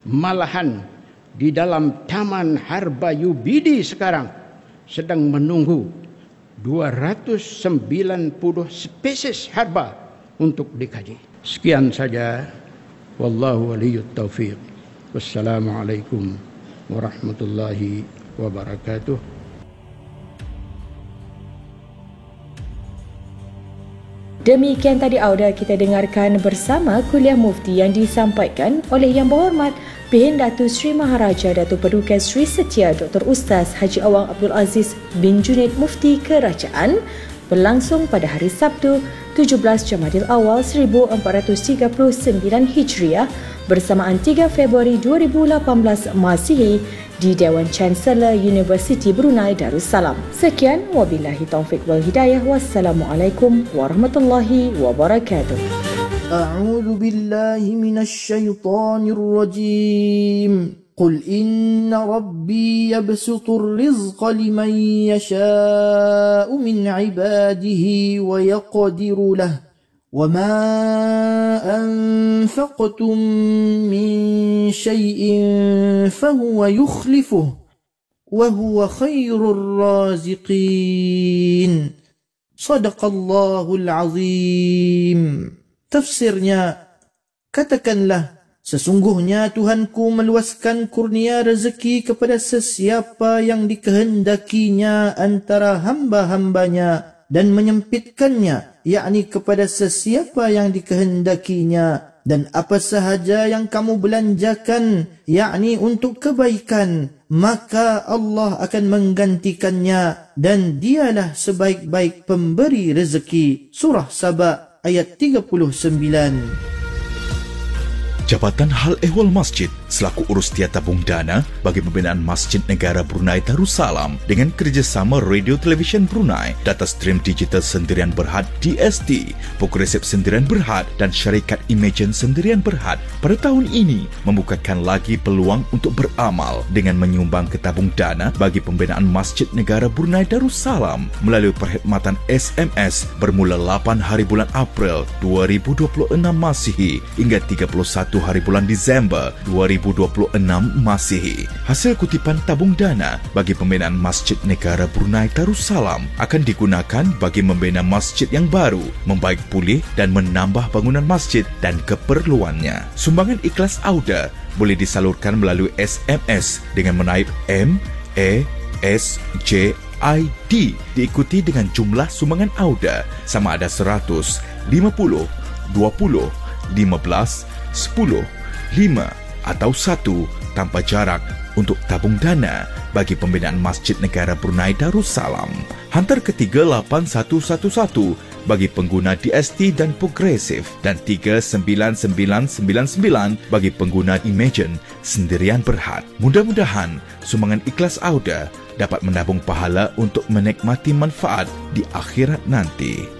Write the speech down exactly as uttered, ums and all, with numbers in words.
Malahan di dalam Taman Harba U B D sekarang sedang menunggu dua ratus sembilan puluh spesies harba untuk dikaji. Sekian saja. Wallahu waliyyut taufiq. Wassalamualaikum warahmatullahi wabarakatuh. Demikian tadi audio kita dengarkan bersama kuliah mufti yang disampaikan oleh Yang Berhormat Pehin Datuk Seri Maharaja Datuk Paduka Seri Setia Doktor Ustaz Haji Awang Abdul Aziz bin Junaid Mufti Kerajaan, berlangsung pada hari Sabtu tujuh belas Jamadil Awal seribu empat ratus tiga puluh sembilan Hijriah bersamaan tiga Februari dua ribu lapan belas Masihi di Dewan Chancellor Universiti Brunei Darussalam. Sekian, wabillahi taufiq wal hidayah. Wassalamualaikum warahmatullahi wabarakatuh. A'udzu billahi minasy syaithanir rajim. Qul inna rabbi yabsutur rizqa liman yasha'u min 'ibadihi wa yaqdiru lahu. وَمَا أَنفَقْتُم مِّن شَيْءٍ فَهُوَ يُخْلِفُهُ وَهُوَ خَيْرُ الرَّازِقِينَ. Sadaqallahul Azim. Tafsirnya, katakanlah, sesungguhnya Tuhanku meluaskan kurnia rezeki kepada sesiapa yang dikehendakinya antara hamba-hambanya dan menyempitkannya, yakni kepada sesiapa yang dikehendakinya, dan apa sahaja yang kamu belanjakan, yakni untuk kebaikan, maka Allah akan menggantikannya, dan dialah sebaik-baik pemberi rezeki. Surah Saba ayat tiga puluh sembilan. Jabatan Hal Ehwal Masjid selaku urus tiada tabung dana bagi pembinaan Masjid Negara Brunei Darussalam dengan kerjasama Radio Televisyen Brunei, Data Stream Digital Sendirian Berhad D S T, Progresif Sendirian Berhad dan Syarikat Imagine Sendirian Berhad pada tahun ini membukakan lagi peluang untuk beramal dengan menyumbang ke tabung dana bagi pembinaan Masjid Negara Brunei Darussalam melalui perkhidmatan S M S bermula lapan hari bulan April dua ribu dua puluh enam Masihi hingga tiga puluh satu hari bulan Disember dua ribu dua puluh enam Masihi. Hasil kutipan tabung dana bagi pembinaan Masjid Negara Brunei Darussalam akan digunakan bagi membina masjid yang baru, membaik pulih dan menambah bangunan masjid dan keperluannya. Sumbangan ikhlas auda boleh disalurkan melalui S M S dengan menaip M A S J I D diikuti dengan jumlah sumbangan auda sama ada seratus, lima puluh, dua puluh, lima belas, sepuluh, lima atau satu tanpa jarak untuk tabung dana bagi pembinaan Masjid Negara Brunei Darussalam. Hantar ke tiga lapan satu satu satu bagi pengguna D S T dan Progresif dan tiga sembilan sembilan sembilan sembilan bagi pengguna Imagine Sendirian Berhad. Mudah-mudahan sumbangan ikhlas auda dapat menabung pahala untuk menikmati manfaat di akhirat nanti.